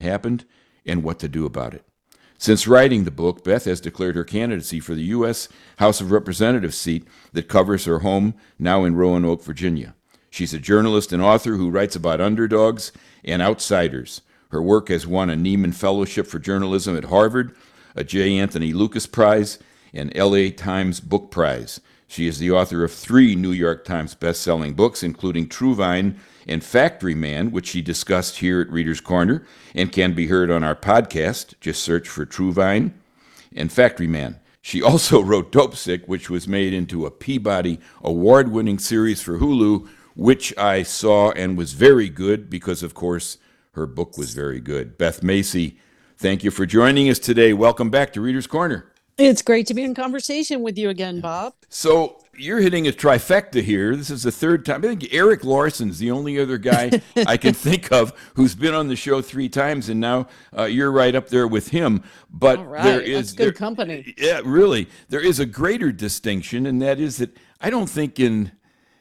happened and what to do about it. Since writing the book, Beth has declared her candidacy for the U.S. House of Representatives seat that covers her home now in Roanoke, Virginia. She's a journalist and author who writes about underdogs and outsiders. Her work has won a Nieman Fellowship for Journalism at Harvard, a J. Anthony Lucas Prize, and L.A. Times Book Prize. She is the author of 3 New York Times best-selling books, including True-Vine and Factory Man, which she discussed here at Reader's Corner and can be heard on our podcast. Just search for True-Vine and Factory Man. She also wrote Dopesick, which was made into a Peabody Award-winning series for Hulu, which I saw and was very good because, of course, her book was very good. Beth Macy, thank you for joining us today. Welcome back to Reader's Corner. It's great to be in conversation with you again, Bob. So you're hitting a trifecta here. This is the third time. I think Eric Larson's the only other guy I can think of who's been on the show 3 times, and now you're right up there with him. But All right. there is That's good company. Yeah, really. There is a greater distinction, and that is that I don't think in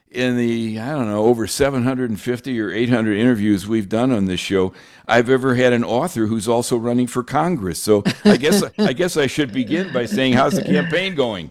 the, I don't know, over 750 or 800 interviews we've done on this show, I've ever had an author who's also running for Congress. So I guess I should begin by saying, how's the campaign going?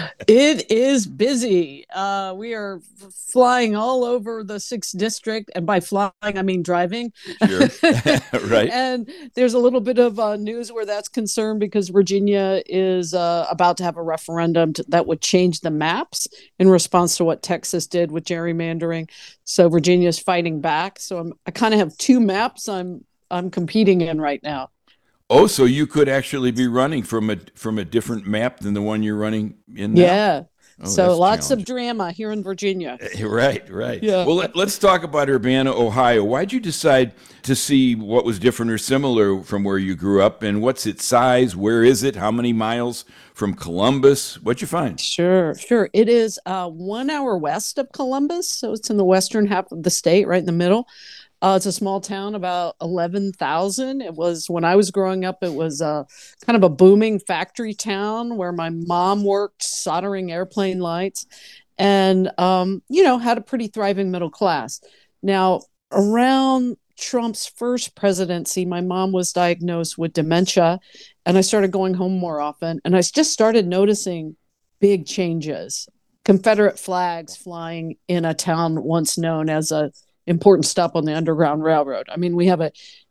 It is busy. We are flying all over the 6th district, and by flying I mean driving. Sure. Right. And there's a little bit of news where that's concerned because Virginia is about to have a referendum that would change the maps in response to what Texas did with gerrymandering. So Virginia is fighting back. So I kind of have 2 maps I'm competing in right now. Oh, so you could actually be running from a different map than the one you're running in now? Yeah. Oh, So lots of drama here in Virginia. Right. Yeah. Well, let's talk about Urbana, Ohio. Why'd you decide to see what was different or similar from where you grew up, and what's its size? Where is it? How many miles from Columbus? What'd you find? Sure. It is 1 hour west of Columbus, so it's in the western half of the state, right in the middle. It's a small town, about 11,000. It was, when I was growing up, it was kind of a booming factory town where my mom worked soldering airplane lights and, had a pretty thriving middle class. Now, around Trump's first presidency, my mom was diagnosed with dementia, and I started going home more often. And I just started noticing big changes. Confederate flags flying in a town once known as a important stop on the Underground Railroad. I mean, we have a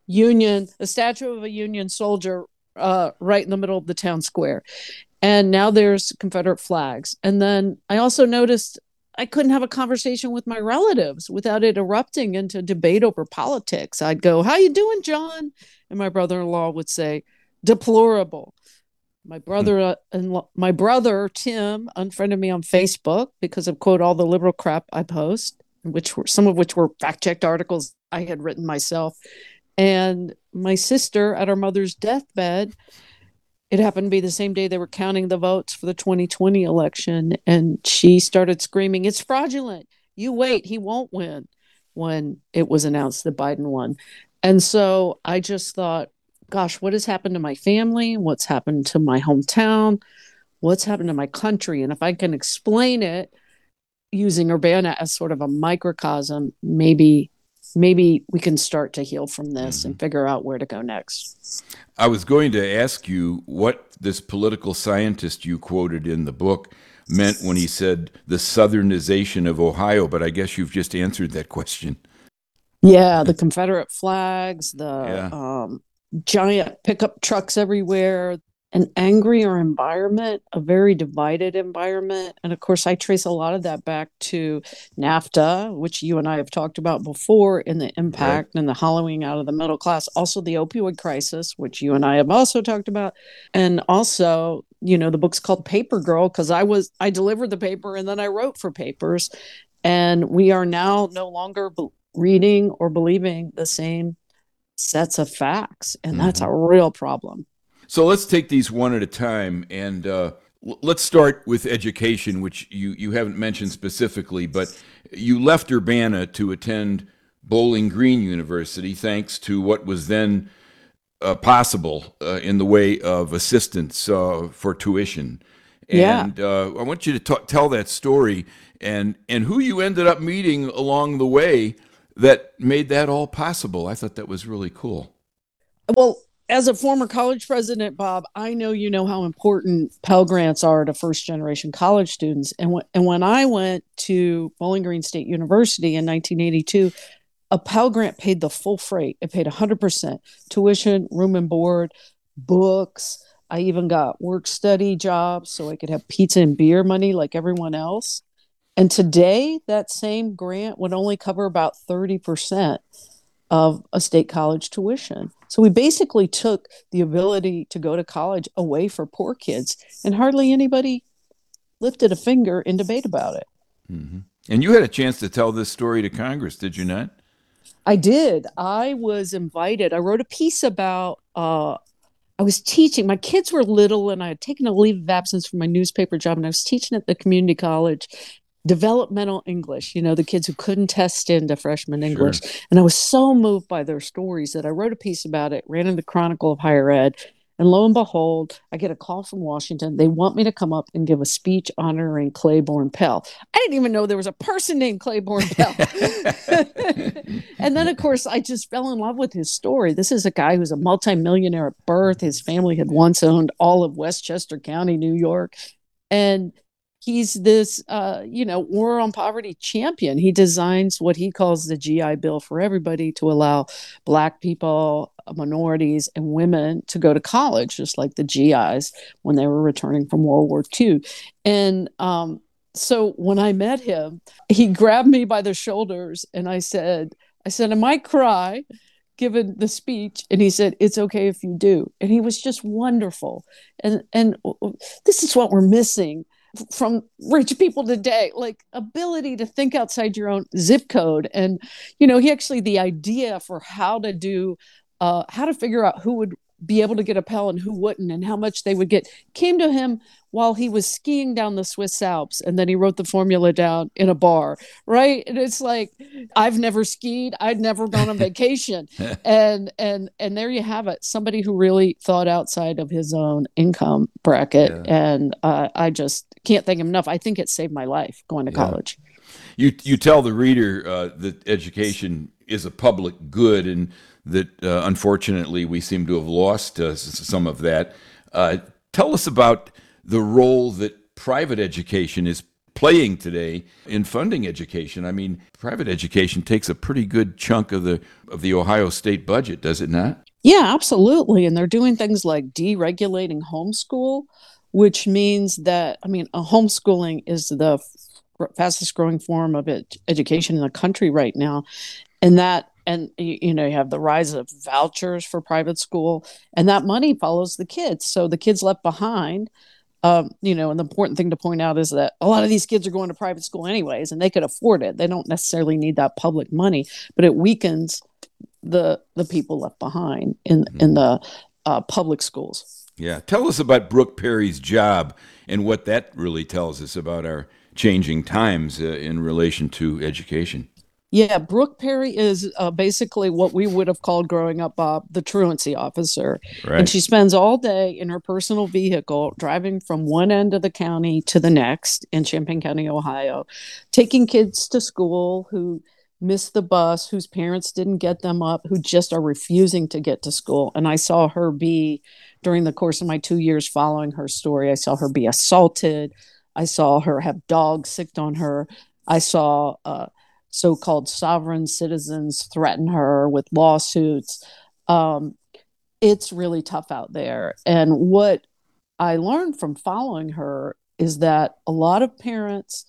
statue of a Union soldier right in the middle of the town square. And now there's Confederate flags. And then I also noticed I couldn't have a conversation with my relatives without it erupting into debate over politics. I'd go, "How you doing, John?" And my brother-in-law would say, "Deplorable." My brother Tim unfriended me on Facebook because of, quote, all the liberal crap I post, some of which were fact-checked articles I had written myself. And my sister, at our mother's deathbed, it happened to be the same day they were counting the votes for the 2020 election, and she started screaming, "It's fraudulent. You wait, he won't win," when it was announced that Biden won. And so I just thought, gosh, what has happened to my family? What's happened to my hometown? What's happened to my country? And if I can explain it using Urbana as sort of a microcosm, maybe we can start to heal from this and figure out where to go next. I was going to ask you what this political scientist you quoted in the book meant when he said the southernization of Ohio, but I guess you've just answered that question. Yeah, the Confederate flags, the giant pickup trucks everywhere, an angrier environment, a very divided environment. And of course, I trace a lot of that back to NAFTA, which you and I have talked about before, and the impact and the hollowing out of the middle class. Also the opioid crisis, which you and I have also talked about. And also, the book's called Paper Girl because I delivered the paper and then I wrote for papers. And we are now no longer reading or believing the same sets of facts. And that's a real problem. So let's take these one at a time, and let's start with education, which you haven't mentioned specifically, but you left Urbana to attend Bowling Green University thanks to what was then possible in the way of assistance for tuition. And I want you to tell that story and who you ended up meeting along the way that made that all possible. I thought that was really cool. Well, as a former college president, Bob, I know you know how important Pell Grants are to first generation college students. And when I went to Bowling Green State University in 1982, a Pell Grant paid the full freight. It paid 100% tuition, room and board, books. I even got work study jobs so I could have pizza and beer money like everyone else. And today, that same grant would only cover about 30% of a state college tuition. So we basically took the ability to go to college away for poor kids, and hardly anybody lifted a finger in debate about it. And you had a chance to tell this story to Congress, did you not? I did. I was invited. I wrote a piece about I was teaching. My kids were little, and I had taken a leave of absence from my newspaper job, and I was teaching at the community college developmental English, the kids who couldn't test into freshman English. Sure. And I was so moved by their stories that I wrote a piece about it, ran in the Chronicle of Higher Ed. And lo and behold, I get a call from Washington. They want me to come up and give a speech honoring Claiborne Pell. I didn't even know there was a person named Claiborne Pell. And then, of course, I just fell in love with his story. This is a guy who's a multimillionaire at birth. His family had once owned all of Westchester County, New York. And he's this war on poverty champion. He designs what he calls the GI Bill for everybody to allow Black people, minorities, and women to go to college, just like the GIs when they were returning from World War II. And so when I met him, he grabbed me by the shoulders, and I said, I might cry given the speech. And he said, it's okay if you do. And he was just wonderful. And this is what we're missing from rich people today, like ability to think outside your own zip code. And he actually, the idea for how to figure out who would be able to get a Pell and who wouldn't, and how much they would get, came to him while he was skiing down the Swiss Alps. And then he wrote the formula down in a bar, right? And it's like, I've never skied, I'd never gone on vacation. And there you have it, somebody who really thought outside of his own income bracket. Yeah. And I just can't thank him enough. I think it saved my life going to Yeah. college. You tell the reader that education is a public good, and that unfortunately we seem to have lost some of that. Tell us about the role that private education is playing today in funding education. I mean, private education takes a pretty good chunk of the Ohio State budget, does it not? Yeah, absolutely. And they're doing things like deregulating homeschool, which means that, I mean, homeschooling is the fastest growing form of education in the country right now. And you have the rise of vouchers for private school, and that money follows the kids. So the kids left behind, and the important thing to point out is that a lot of these kids are going to private school anyways, and they could afford it. They don't necessarily need that public money, but it weakens the people left behind in the public schools. Yeah. Tell us about Brooke Perry's job and what that really tells us about our changing times in relation to education. Yeah, Brooke Perry is basically what we would have called growing up, Bob, the truancy officer. And Right. she spends all day in her personal vehicle driving from one end of the county to the next in Champaign County, Ohio, taking kids to school who missed the bus, whose parents didn't get them up, who just are refusing to get to school. And I saw her during the course of my 2 years following her story, I saw her be assaulted. I saw her have dogs sicked on her. I saw so-called sovereign citizens threaten her with lawsuits. Um, it's really tough out there. And what I learned from following her is that a lot of parents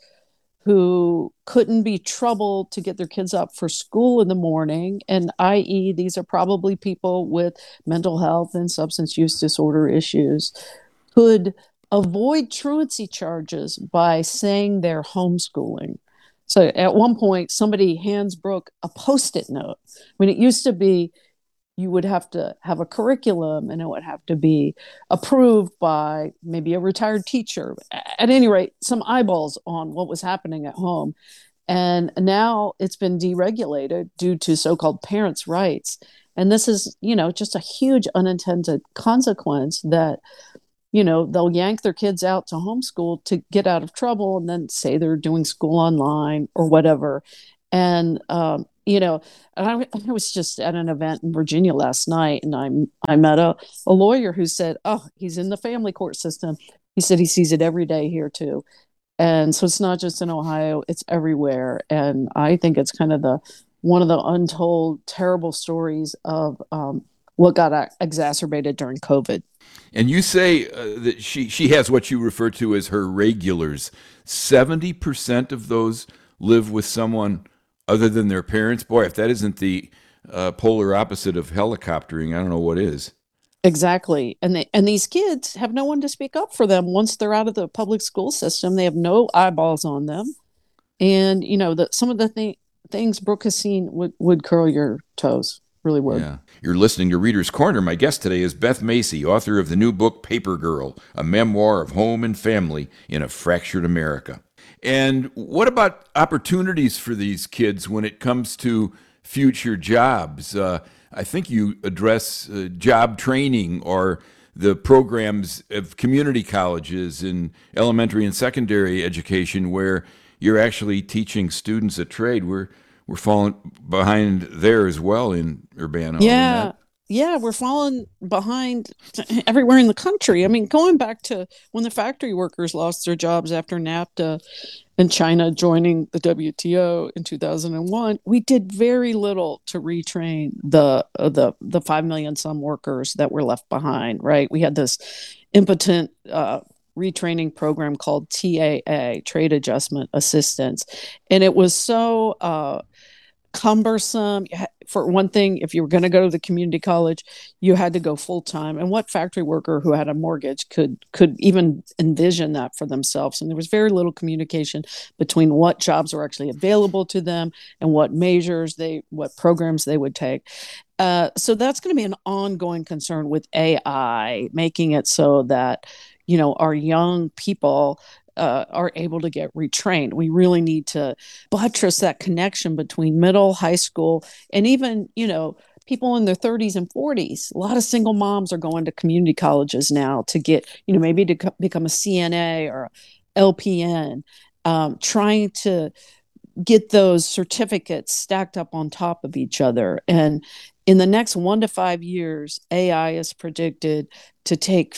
who couldn't be troubled to get their kids up for school in the morning, and i.e., these are probably people with mental health and substance use disorder issues, could avoid truancy charges by saying they're homeschooling. So at one point, somebody hands Brooke a Post-it note. I mean, it used to be you would have to have a curriculum and it would have to be approved by maybe a retired teacher. At any rate, some eyeballs on what was happening at home. And now it's been deregulated due to so-called parents' rights. And this is, just a huge unintended consequence that they'll yank their kids out to homeschool to get out of trouble and then say they're doing school online or whatever. And you know, and I was just at an event in Virginia last night, and I met a lawyer who said, "Oh, he's in the family court system." He said he sees it every day here too, and so it's not just in Ohio; it's everywhere. And I think it's kind of the one of the untold terrible stories of what got exacerbated during COVID. And you say that she has what you refer to as her regulars. 70% of those live with someone other than their parents. Boy, if that isn't the polar opposite of helicoptering, I don't know what is. Exactly. And these kids have no one to speak up for them once they're out of the public school system. They have no eyeballs on them. And some of the things Brooke has seen would curl your toes, really would. Yeah. You're listening to Reader's Corner. My guest today is Beth Macy, author of the new book Paper Girl, a memoir of home and family in a fractured America. And what about opportunities for these kids when it comes to future jobs? I think you address job training or the programs of community colleges in elementary and secondary education where you're actually teaching students a trade. We're falling behind there as well in Urbana, are we Yeah. not? Yeah, we're falling behind everywhere in the country. I mean, going back to when the factory workers lost their jobs after NAFTA and China joining the WTO in 2001, we did very little to retrain the 5 million some workers that were left behind, right? We had this impotent retraining program called TAA, Trade Adjustment Assistance, and it was so cumbersome. For one thing, if you were going to go to the community college, you had to go full time. And what factory worker who had a mortgage could even envision that for themselves? And there was very little communication between what jobs were actually available to them and what programs they would take. So that's going to be an ongoing concern with AI, making it so that our young people are able to get retrained. We really need to buttress that connection between middle, high school, and even, people in their 30s and 40s. A lot of single moms are going to community colleges now to get, maybe to become a CNA or LPN, trying to get those certificates stacked up on top of each other. And in the next 1 to 5 years, AI is predicted to take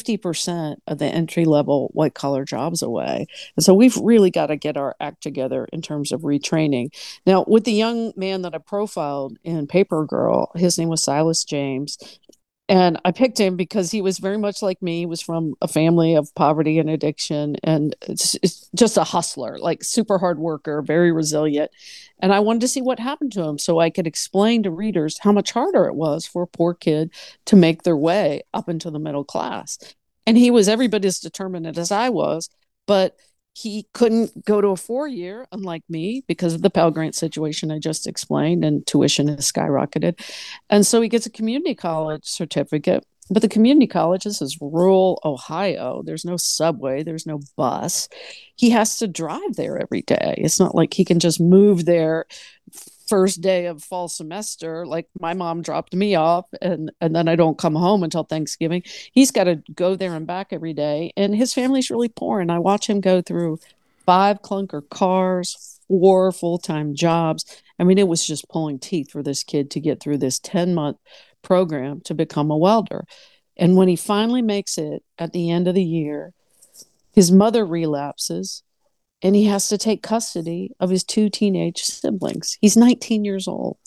50% of the entry level white collar jobs away. And so we've really got to get our act together in terms of retraining. Now, with the young man that I profiled in Paper Girl, his name was Silas James. And I picked him because he was very much like me. He was from a family of poverty and addiction, and it's just a hustler, like super hard worker, very resilient. And I wanted to see what happened to him so I could explain to readers how much harder it was for a poor kid to make their way up into the middle class. And he was every bit as determined as I was, but he couldn't go to a 4 year, unlike me, because of the Pell Grant situation I just explained, and tuition has skyrocketed. And so he gets a community college certificate. But the community college, this is rural Ohio. There's no subway, there's no bus. He has to drive there every day. It's not like he can just move there first day of fall semester, like my mom dropped me off, and then I don't come home until Thanksgiving. He's got to go there and back every day, and his family's really poor. And I watch him go through 5 clunker cars, 4 full-time jobs. I mean, it was just pulling teeth for this kid to get through this 10-month program to become a welder. And when he finally makes it at the end of the year, his mother relapses and he has to take custody of his 2 teenage siblings. He's 19 years old.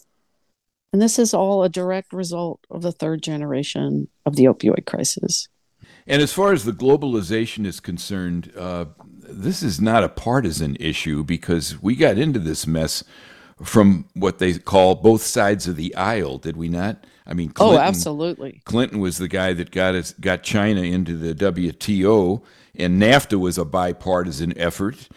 And this is all a direct result of the third generation of the opioid crisis. And as far as the globalization is concerned, this is not a partisan issue because we got into this mess from what they call both sides of the aisle, did we not? I mean, Oh, absolutely. Clinton was the guy that got China into the WTO, and NAFTA was a bipartisan effort.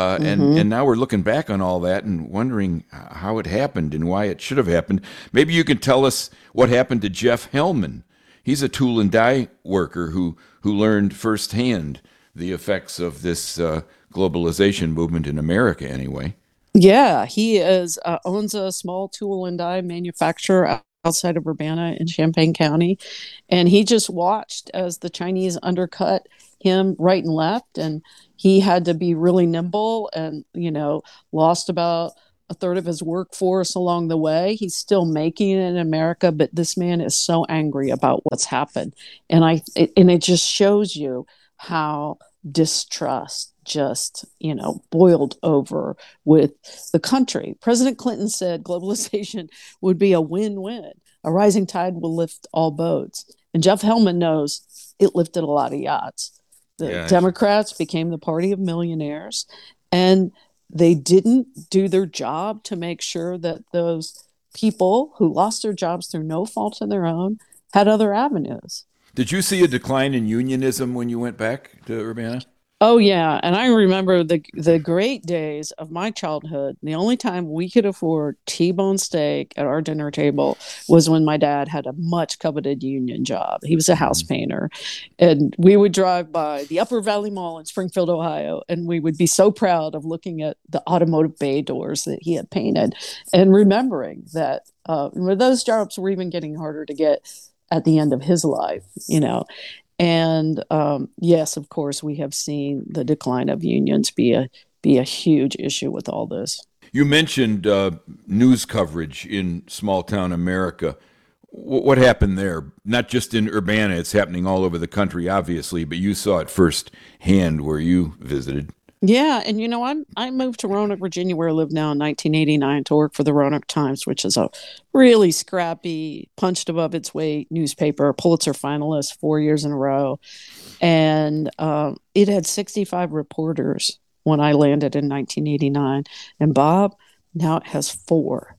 And now we're looking back on all that and wondering how it happened and why it should have happened. Maybe you can tell us what happened to Jeff Hellman. He's a tool and die worker who learned firsthand the effects of this globalization movement in America, anyway. Yeah, he is owns a small tool and die manufacturer outside of Urbana in Champaign County, and he just watched as the Chinese undercut him right and left, and he had to be really nimble, and lost about a third of his workforce along the way. He's still making it in America, but this man is so angry about what's happened. And it just shows you how distrust just, boiled over with the country. President Clinton said globalization would be a win-win. A rising tide will lift all boats. And Jeff Hellman knows it lifted a lot of yachts. The Democrats became the party of millionaires, and they didn't do their job to make sure that those people who lost their jobs through no fault of their own had other avenues. Did you see a decline in unionism when you went back to Urbana? Oh yeah, and I remember the great days of my childhood. The only time we could afford T-bone steak at our dinner table was when my dad had a much coveted union job. He was a house painter, and we would drive by the Upper Valley Mall in Springfield, Ohio, and we would be so proud of looking at the automotive bay doors that he had painted, and remembering that those jobs were even getting harder to get at the end of his life. And yes, of course, we have seen the decline of unions be a huge issue with all this. You mentioned news coverage in small town America. What happened there? Not just in Urbana, it's happening all over the country, obviously, but you saw it firsthand where you visited. Yeah, and I moved to Roanoke, Virginia, where I live now in 1989 to work for the Roanoke Times, which is a really scrappy, punched above its weight newspaper, Pulitzer finalist 4 years in a row. And it had 65 reporters when I landed in 1989. And Bob, now it has 4.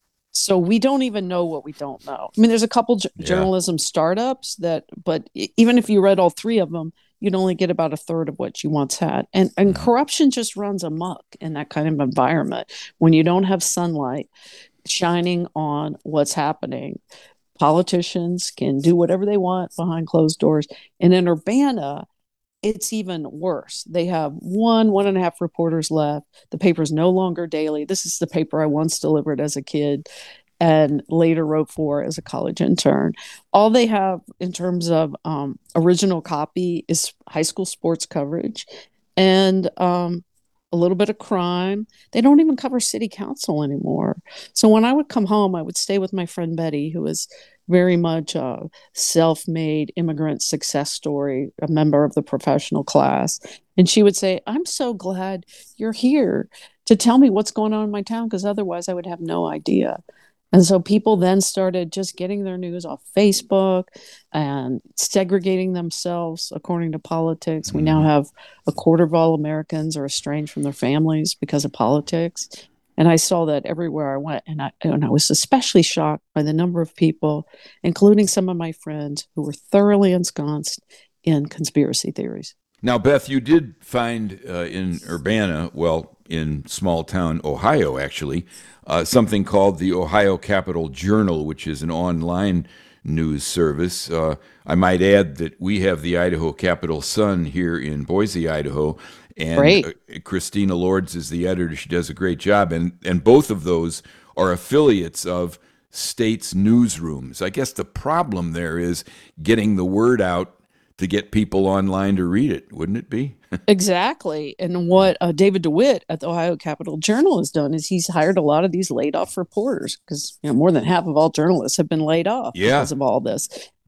So we don't even know what we don't know. I mean, there's a couple journalism startups but even if you read all 3 of them, you'd only get about a third of what you once had. And corruption just runs amok in that kind of environment. When you don't have sunlight shining on what's happening, politicians can do whatever they want behind closed doors. And in Urbana, it's even worse. They have 1.5 reporters left. The paper's no longer daily. This is the paper I once delivered as a kid and later wrote for as a college intern. All they have in terms of original copy is high school sports coverage and a little bit of crime. They don't even cover city council anymore. So when I would come home, I would stay with my friend Betty, who was very much a self-made immigrant success story, a member of the professional class. And she would say, I'm so glad you're here to tell me what's going on in my town, because otherwise I would have no idea. And so people then started just getting their news off Facebook and segregating themselves according to politics. We now have a quarter of all Americans are estranged from their families because of politics. And I saw that everywhere I went. And I was especially shocked by the number of people, including some of my friends, who were thoroughly ensconced in conspiracy theories. Now, Beth, you did find in Urbana, well, in small town Ohio, actually, something called the Ohio Capital Journal, which is an online news service. I might add that we have the Idaho Capital Sun here in Boise, Idaho, and Christina Lords is the editor. She does a great job, and both of those are affiliates of states' newsrooms. I guess the problem there is getting the word out to get people online to read it, wouldn't it be? Exactly. And what David DeWitt at the Ohio Capital Journal has done is he's hired a lot of these laid off reporters, because more than half of all journalists have been laid off because of all this.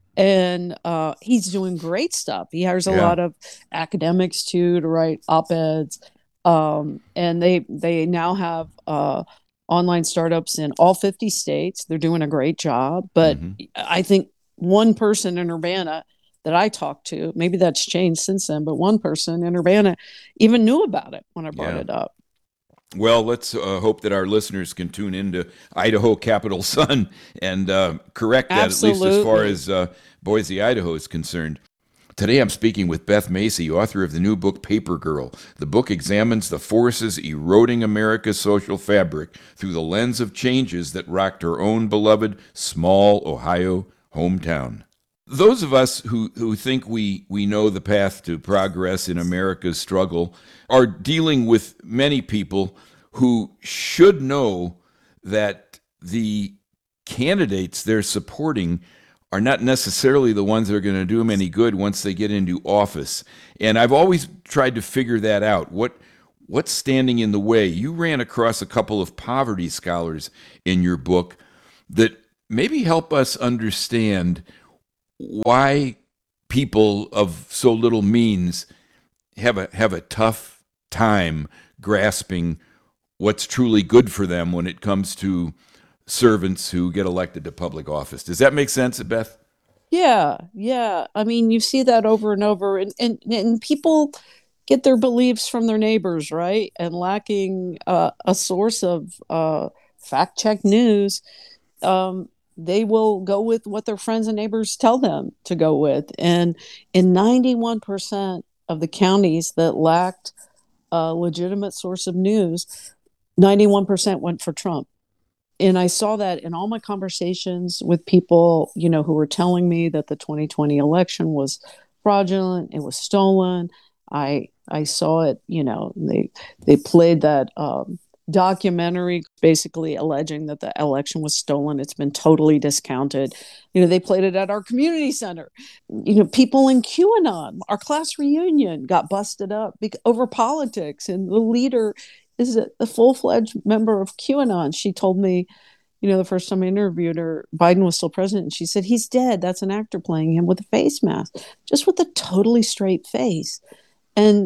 And he's doing great stuff. He hires a lot of academics too to write op-eds. And they now have online startups in all 50 states. They're doing a great job. But I think one person in Urbana that I talked to, maybe that's changed since then, but one person in Urbana even knew about it when I brought it up. Well, let's hope that our listeners can tune into Idaho Capital Sun and correct that, at least as far as Boise, Idaho is concerned. Today I'm speaking with Beth Macy, author of the new book, Paper Girl. The book examines the forces eroding America's social fabric through the lens of changes that rocked her own beloved small Ohio hometown. Those of us who think we know the path to progress in America's struggle are dealing with many people who should know that the candidates they're supporting are not necessarily the ones that are going to do them any good once they get into office. And I've always tried to figure that out. What What's standing in the way? You ran across a couple of poverty scholars in your book that maybe help us understand why people of so little means have a tough time grasping what's truly good for them when it comes to servants who get elected to public office. Does that make sense, Beth? Yeah, yeah. I mean, you see that over and over, and people get their beliefs from their neighbors, right? And lacking a source of fact check news, um, they will go with what their friends and neighbors tell them to go with. And in 91% of the counties that lacked a legitimate source of news, 91% went for Trump. And I saw that in all my conversations with people, who were telling me that the 2020 election was fraudulent, it was stolen. I saw it. They played that documentary, basically alleging that the election was stolen. It's been totally discounted. They played it at our community center. People in QAnon, our class reunion, got busted up over politics, and the leader is a full-fledged member of QAnon. She told me, the first time I interviewed her, Biden was still president, and she said, he's dead. That's an actor playing him with a face mask, just with a totally straight face. And,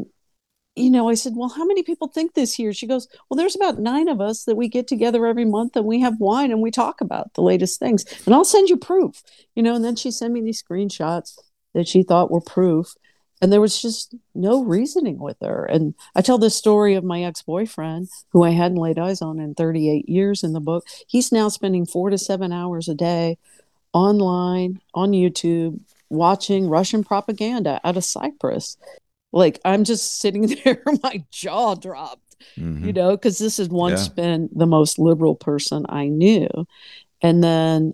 I said, well, how many people think this here? She goes, well, there's about 9 of us that we get together every month and we have wine and we talk about the latest things. And I'll send you proof, and then she sent me these screenshots that she thought were proof. And there was just no reasoning with her. And I tell this story of my ex-boyfriend, who I hadn't laid eyes on in 38 years in the book. He's now spending 4 to 7 hours a day online on YouTube watching Russian propaganda out of Cyprus. Like, I'm just sitting there, my jaw dropped, Mm-hmm. because this had once Yeah. been the most liberal person I knew. And then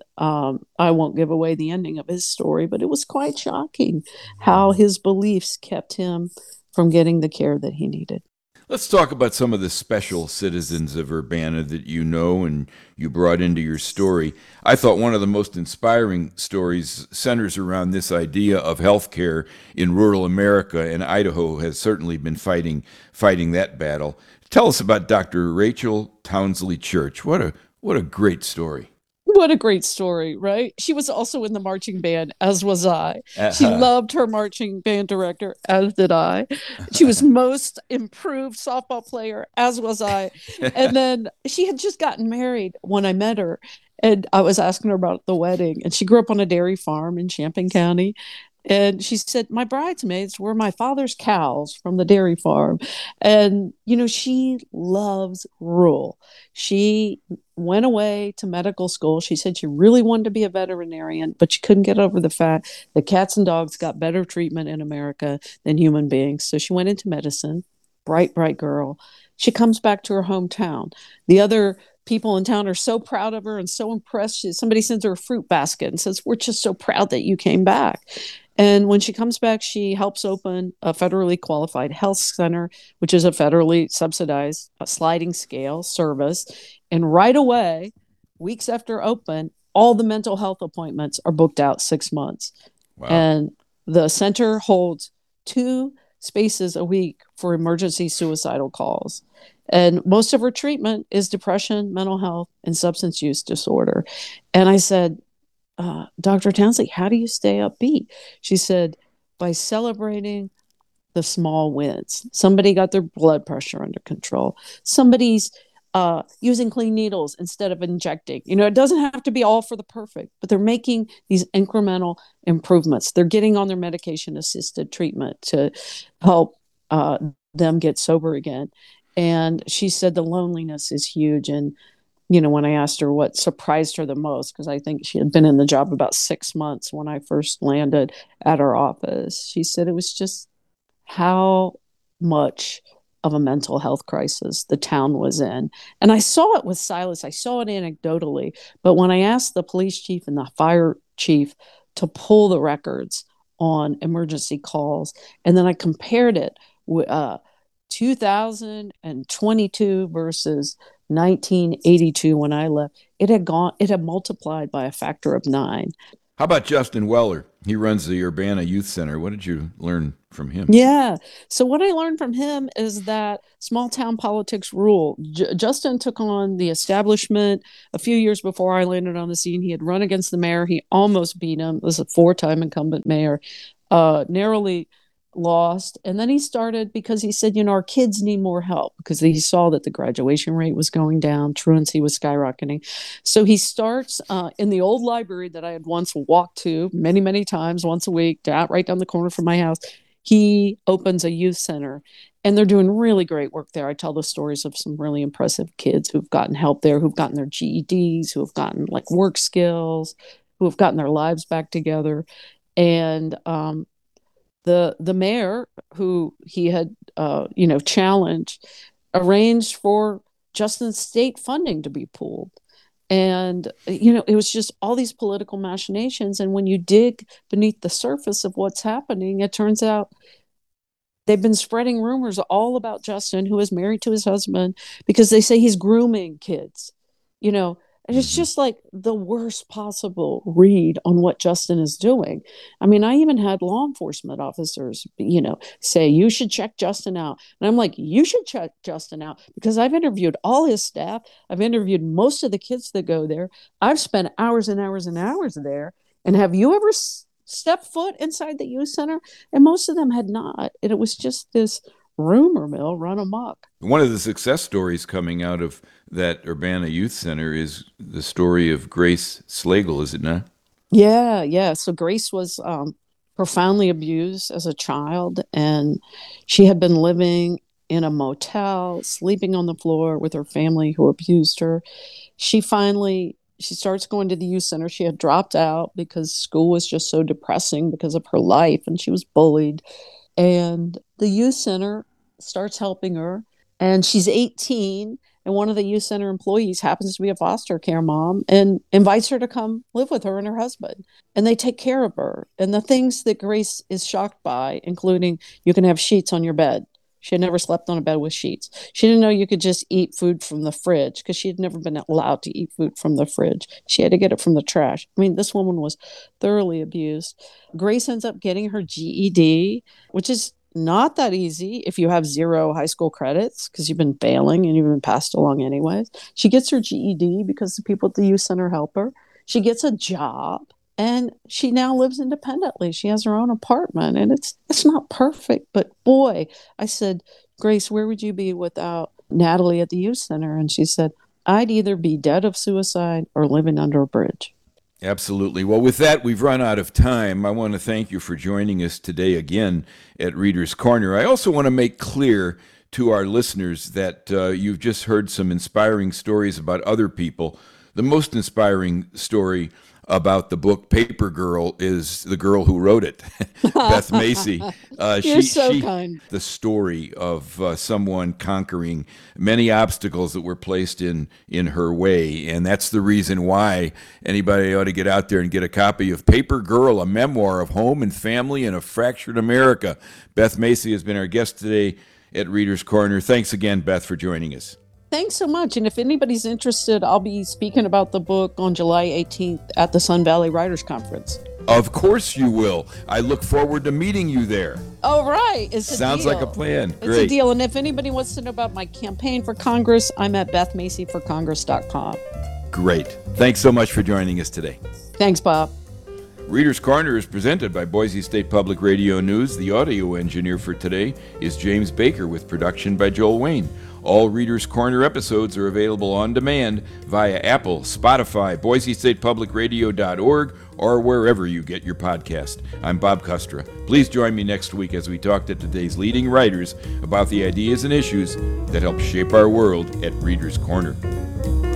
I won't give away the ending of his story, but it was quite shocking how his beliefs kept him from getting the care that he needed. Let's talk about some of the special citizens of Urbana that you know and you brought into your story. I thought one of the most inspiring stories centers around this idea of healthcare in rural America, and Idaho has certainly been fighting that battle. Tell us about Dr. Rachel Townsley Church. What a great story. What a great story, right? She was also in the marching band, as was I. She Uh-huh. loved her marching band director, as did I. She was most improved softball player, as was I. And then she had just gotten married when I met her. And I was asking her about the wedding. And she grew up on a dairy farm in Champaign County. And she said, my bridesmaids were my father's cows from the dairy farm. And, she loves rural. She went away to medical school. She said she really wanted to be a veterinarian, but she couldn't get over the fact that cats and dogs got better treatment in America than human beings. So she went into medicine. Bright, bright girl. She comes back to her hometown. The other people in town are so proud of her and so impressed. Somebody sends her a fruit basket and says, we're just so proud that you came back. And when she comes back, she helps open a federally qualified health center, which is a federally subsidized sliding scale service. And right away, weeks after open, all the mental health appointments are booked out 6 months. Wow. And the center holds 2 spaces a week for emergency suicidal calls. And most of her treatment is depression, mental health, and substance use disorder. And I said, Dr. Townsley, how do you stay upbeat? She said, by celebrating the small wins. Somebody got their blood pressure under control. Somebody's using clean needles instead of injecting. It doesn't have to be all for the perfect, but they're making these incremental improvements. They're getting on their medication assisted treatment to help them get sober again. And she said the loneliness is huge. And when I asked her what surprised her the most, because I think she had been in the job about 6 months when I first landed at her office, she said it was just how much of a mental health crisis the town was in. And I saw it with Silas. I saw it anecdotally. But when I asked the police chief and the fire chief to pull the records on emergency calls, and then I compared it with 2022 versus 1982 when I left, it had multiplied by a factor of 9. How about Justin Weller? He runs the Urbana Youth Center. What did you learn from him? Yeah. So what I learned from him is that small town politics rule. Justin took on the establishment a few years before I landed on the scene. He had run against the mayor. He almost beat him. It was a 4-time incumbent mayor. Narrowly lost. And then he started because he said, our kids need more help because he saw that the graduation rate was going down, truancy was skyrocketing. So he starts in the old library that I had once walked to many, many times, once a week, right down the corner from my house. He opens a youth center and they're doing really great work there. I tell the stories of some really impressive kids who've gotten help there, who've gotten their GEDs, who have gotten like work skills, who have gotten their lives back together. And the mayor, who he had challenged, arranged for Justin's state funding to be pooled. And it was just all these political machinations. And when you dig beneath the surface of what's happening, it turns out they've been spreading rumors all about Justin, who is married to his husband, because they say he's grooming kids. And it's just like the worst possible read on what Justin is doing. I mean, I even had law enforcement officers, say, you should check Justin out. And I'm like, you should check Justin out because I've interviewed all his staff. I've interviewed most of the kids that go there. I've spent hours and hours and hours there. And have you ever stepped foot inside the youth center? And most of them had not. And it was just this rumor mill run amok. One of the success stories coming out of that Urbana Youth Center is the story of Grace Slagle, is it not? Yeah. So Grace was profoundly abused as a child, and she had been living in a motel, sleeping on the floor with her family who abused her. She starts going to the youth center. She had dropped out because school was just so depressing because of her life, and she was bullied. And the youth center starts helping her, and she's 18, and one of the youth center employees happens to be a foster care mom and invites her to come live with her and her husband. And they take care of her. And the things that Grace is shocked by, including you can have sheets on your bed. She had never slept on a bed with sheets. She didn't know you could just eat food from the fridge because she had never been allowed to eat food from the fridge. She had to get it from the trash. I mean, this woman was thoroughly abused. Grace ends up getting her GED, which is not that easy if you have 0 high school credits because you've been failing and you've been passed along anyways. She gets her GED because the people at the youth center help her. She gets a job. And she now lives independently. She has her own apartment, and it's not perfect, but boy, I said, Grace, where would you be without Natalie at the youth center? And she said, I'd either be dead of suicide or living under a bridge. Absolutely. Well, with that, we've run out of time. I want to thank you for joining us today again at Reader's Corner. I also want to make clear to our listeners that you've just heard some inspiring stories about other people. The most inspiring story about the book Paper Girl is the girl who wrote it, Beth Macy. You're so kind. The story of someone conquering many obstacles that were placed in her way. And that's the reason why anybody ought to get out there and get a copy of Paper Girl, a memoir of home and family in a fractured America. Beth Macy has been our guest today at Reader's Corner. Thanks again, Beth, for joining us. Thanks so much. And if anybody's interested, I'll be speaking about the book on July 18th at the Sun Valley Writers Conference. Of course you will. I look forward to meeting you there. Oh, right. Sounds like a plan. It's a deal. And if anybody wants to know about my campaign for Congress, I'm at BethMacyForCongress.com. Great. Thanks so much for joining us today. Thanks, Bob. Reader's Corner is presented by Boise State Public Radio News. The audio engineer for today is James Baker with production by Joel Wayne. All Reader's Corner episodes are available on demand via Apple, Spotify, BoiseStatePublicRadio.org, or wherever you get your podcast. I'm Bob Custra. Please join me next week as we talk to today's leading writers about the ideas and issues that help shape our world at Reader's Corner.